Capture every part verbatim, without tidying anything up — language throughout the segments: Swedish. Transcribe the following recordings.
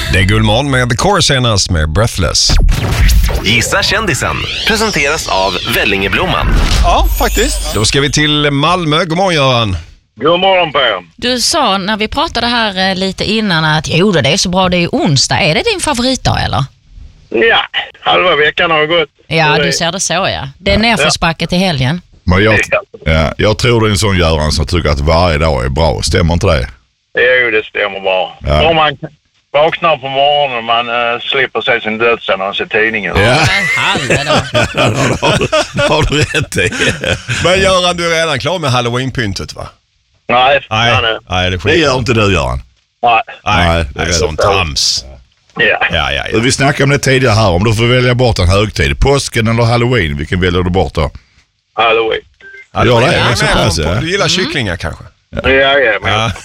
Det är Gullmorgon med The Core senast med Breathless. Gissa kändisen presenteras av Vellingeblomman. Ja, faktiskt. Då ska vi till Malmö. God morgon, Göran. God morgon på er. Du sa när vi pratade här lite innan att jo, det är så bra, det är ju onsdag. Är det din favoritdag eller? Ja, halva veckan har gått. Ja, du ser det så, ja. Det är nerförsbacke till helgen. Men jag, ja, jag tror det är en sån Göran som tycker att varje dag är bra. Stämmer inte det? Jo, det stämmer bra. Ja. Om man vaknar på morgonen och man uh, slipper se sin dödsannons i tidningen. Ja. Men halva då. Det har du rätt i. Men Göran, du är redan klar med Halloween-pyntet, va? Nej, Nej, nej, nej. nej det är skit. Det gör inte du, Göran. nej. Nej, Nej, det är det är sånt trams. Ja. Ja, ja, ja. Vi snackade om det tidigare här. Om du får välja bort en högtid, påsken eller Halloween, vilken väljer du bort då? Halloween. Gör det? Ja, Så men, pass, ja. du gillar kycklingar kanske? Ja, ja, men. Ja.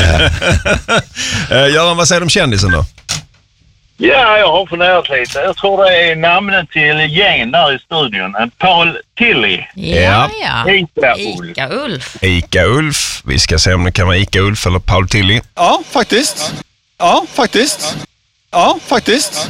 Eh, Göran, vad säger du om kändisen då? Ja, jag har funderat lite. Jag tror det är namnet till gängen där i studion. Paul Tilly. Ja, ja. Ica Ulf. Ica Ulf. Ica Ulf. Vi ska se om det kan vara Ica Ulf eller Paul Tilly. Ja, faktiskt. Ja, faktiskt. Ja, faktiskt.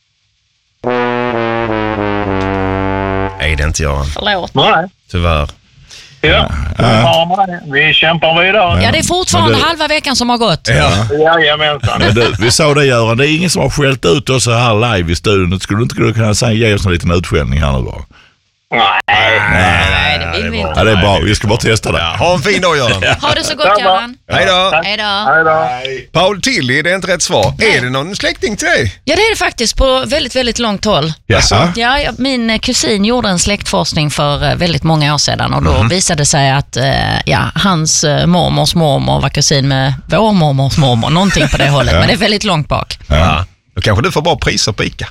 Nej, det är inte Göran. Förlåt. Nej. Tyvärr. Ja, ja. Vi kämpar vidare. Ja, det är fortfarande Men du- halva veckan som har gått. Ja. Jajamensan. Men du, vi sa det, Göran. Det är ingen som har skällt ut oss så här live i studion. Skulle du inte kunna säga, ge oss en liten utskällning här nu bara? Nej. Nej, det vill vi inte. Ja, det är bra. Vi ska bara testa det. Ja, ha en fin dag, Göran. Ha det så gott, Göran. Hej då. Hej då. Hej då. Paul Tilly, det är inte rätt svar. Är det någon släkting till dig? Ja, det är det faktiskt på väldigt, väldigt långt håll. Jaså? Ja, ja, min kusin gjorde en släktforskning för eh, väldigt många år sedan och då visade det sig att eh, ja, hans eh, mormors mormor var kusin med vår mormors mormor, någonting på det hållet, men det är väldigt långt bak. Ja. Då kanske du får bra priser på Ica.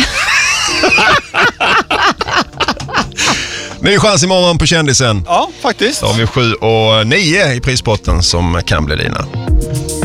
Ny chans imorgon på kändisen. Ja, faktiskt. Då har vi sju och nio i prispotten som kan bli dina.